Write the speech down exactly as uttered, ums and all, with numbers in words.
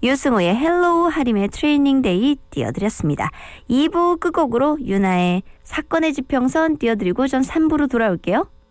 유승우의 헬로우 하림의 트레이닝 데이 띄워드렸습니다. 이 부 끝곡으로 유나의 사건의 지평선 띄워드리고 전 삼 부로 돌아올게요.